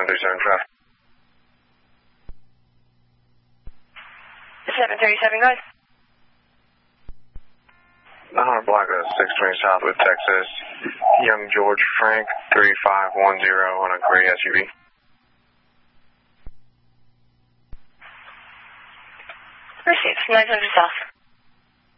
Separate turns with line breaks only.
737 traffic.
737, guys.
Block 620 Southwood, Texas. Young George Frank, 3510 on a gray SUV.
Received, 900 South.